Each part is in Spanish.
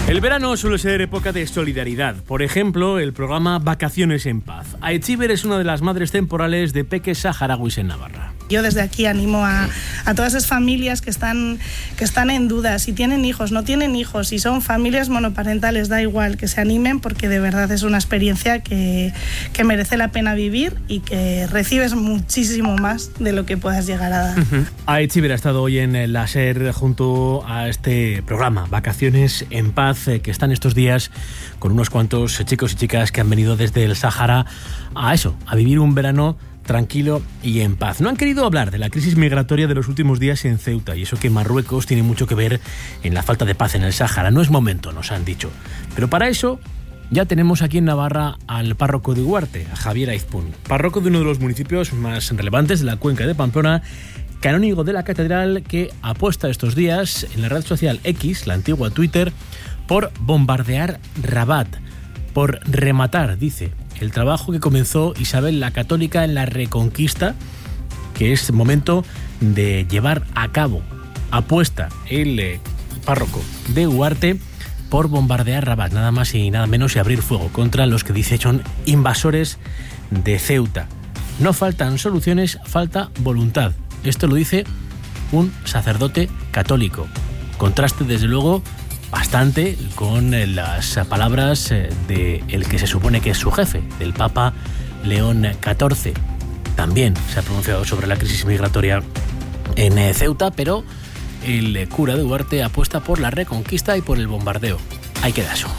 El verano suele ser época de solidaridad. Por ejemplo, el programa Vacaciones en Paz. Aitziber es una de las madres temporales de peques saharauis en Navarra. Yo desde aquí animo a todas esas familias que están en duda, si tienen hijos, no tienen hijos, si son familias monoparentales, da igual, que se animen porque de verdad es una experiencia que merece la pena vivir y que recibes muchísimo más de lo que puedas llegar a dar. Aitziber ha estado hoy en la SER junto a este programa Vacaciones en Paz, que están estos días con unos cuantos chicos y chicas que han venido desde el Sáhara a vivir un verano tranquilo y en paz. No han querido hablar de la crisis migratoria de los últimos días en Ceuta, y eso que Marruecos tiene mucho que ver en la falta de paz en el Sáhara. No es momento, nos han dicho. Pero para eso ya tenemos aquí en Navarra al párroco de Huarte, a Javier Aizpún, párroco de uno de los municipios más relevantes de la cuenca de Pamplona, canónigo de la catedral, que apuesta estos días en la red social X, la antigua Twitter, por bombardear Rabat, por rematar, dice, el trabajo que comenzó Isabel la Católica en la Reconquista, que es momento de llevar a cabo. Apuesta el párroco de Huarte por bombardear Rabat, nada más y nada menos, y abrir fuego contra los que dice son invasores de Ceuta. No faltan soluciones, falta voluntad. Esto lo dice un sacerdote católico. Contraste, desde luego, bastante con las palabras de el que se supone que es su jefe, del Papa León XIV. También se ha pronunciado sobre la crisis migratoria en Ceuta, pero el cura de Huarte apuesta por la reconquista y por el bombardeo. Ahí queda eso.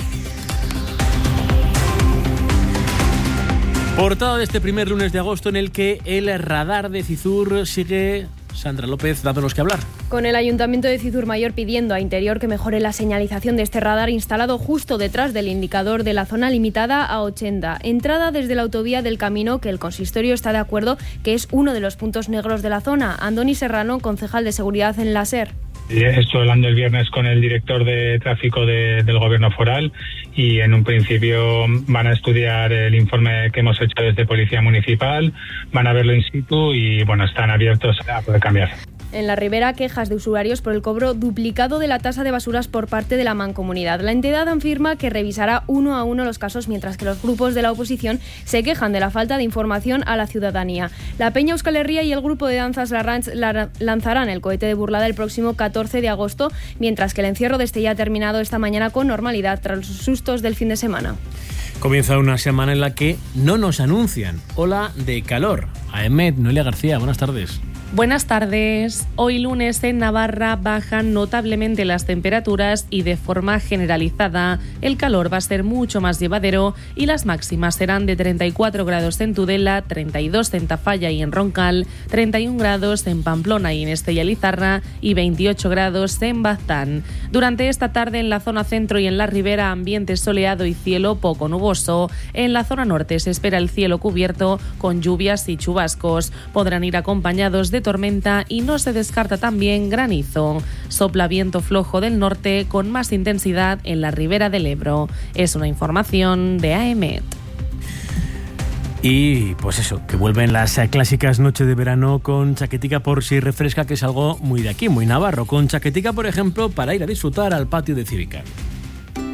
Portada de este primer lunes de agosto, en el que el radar de Cizur sigue, Sandra López, dándonos que hablar. Con el Ayuntamiento de Cizur Mayor pidiendo a Interior que mejore la señalización de este radar instalado justo detrás del indicador de la zona limitada a 80. Entrada desde la autovía del Camino, que el consistorio está de acuerdo que es uno de los puntos negros de la zona. Andoni Serrano, concejal de Seguridad en la SER. Estuve hablando el viernes con el director de tráfico del gobierno foral y en un principio van a estudiar el informe que hemos hecho desde Policía Municipal, van a verlo in situ y están abiertos a poder cambiar. En la Ribera, quejas de usuarios por el cobro duplicado de la tasa de basuras por parte de la Mancomunidad. La entidad afirma que revisará uno a uno los casos, mientras que los grupos de la oposición se quejan de la falta de información a la ciudadanía. La Peña Euskal Herria y el grupo de danzas Larrantz lanzarán el cohete de burlada el próximo 14 de agosto, mientras que el encierro de Estella ha terminado esta mañana con normalidad tras los sustos del fin de semana. Comienza una semana en la que no nos anuncian ola de calor. Aemet, Noelia García, buenas tardes. Buenas tardes. Hoy lunes en Navarra bajan notablemente las temperaturas y de forma generalizada el calor va a ser mucho más llevadero y las máximas serán de 34 grados en Tudela, 32 en Tafalla y en Roncal, 31 grados en Pamplona y en Estella Lizarra y 28 grados en Baztán. Durante esta tarde en la zona centro y en la Ribera ambiente soleado y cielo poco nuboso. En la zona norte se espera el cielo cubierto con lluvias y chubascos. Podrán ir acompañados de tormenta y no se descarta también granizo. Sopla viento flojo del norte con más intensidad en la Ribera del Ebro. Es una información de AEMET. Y pues eso, que vuelven las clásicas noches de verano con chaquetica por si refresca, que es algo muy de aquí, muy navarro. Con chaquetica, por ejemplo, para ir a disfrutar al patio de Cívica.